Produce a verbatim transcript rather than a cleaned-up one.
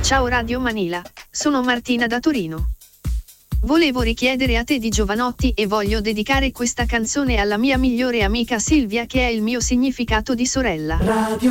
Ciao Radio Manila, sono Martina da Torino. Volevo richiedere a te di Giovanotti e voglio dedicare questa canzone alla mia migliore amica Silvia che è il mio significato di sorella. Radio